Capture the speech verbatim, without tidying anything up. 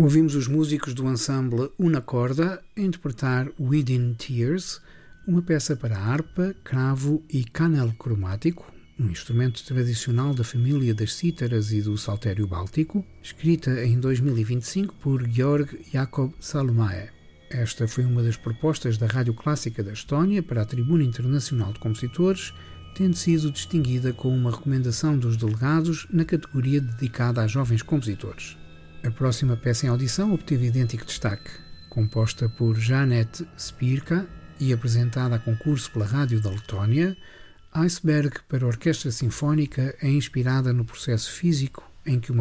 Ouvimos os músicos do ensemble Una Corda interpretar Within Tears, uma peça para harpa, cravo e canel cromático, um instrumento tradicional da família das cítaras e do saltério báltico, escrita em dois mil e vinte e cinco por Georg Jakob Salomae. Esta foi uma das propostas da Rádio Clássica da Estónia para a Tribuna Internacional de Compositores, tendo sido distinguida com uma recomendação dos delegados na categoria dedicada a jovens compositores. A próxima peça em audição obteve idêntico destaque. Composta por Janet Spirka e apresentada a concurso pela Rádio da Letónia, Iceberg para orquestra sinfónica é inspirada no processo físico em que uma